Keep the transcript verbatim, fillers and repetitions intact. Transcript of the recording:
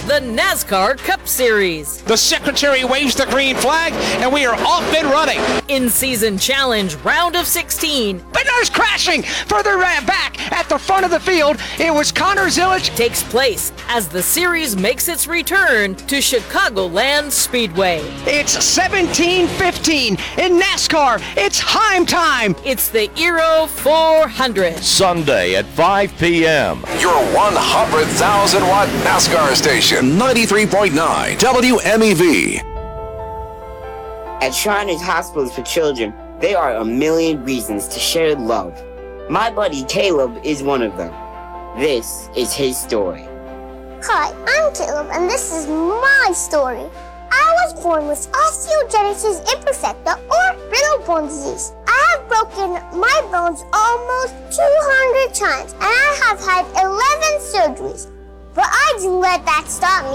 the NASCAR Cup Series. The secretary waves the green flag, and we are off and running. In-season challenge, round of sixteen. But there's crashing further back at the front of the field. It was Connor Zilic. Takes place as the series makes its return to Chicagoland Speedway. It's seventeen fifteen in NASCAR. It's Heim time. It's the Aero four hundred. Sunday at five p.m. Your one hundred thousand watt NASCAR station, ninety-three point nine W M E V. At Shriners Hospitals for Children, there are a million reasons to share love. My buddy Caleb is one of them. This is his story. Hi, I'm Caleb, and this is my story. I was born with osteogenesis imperfecta, or brittle bone disease. I have broken my bones almost two hundred times, and I have had eleven surgeries. But I didn't let that stop me.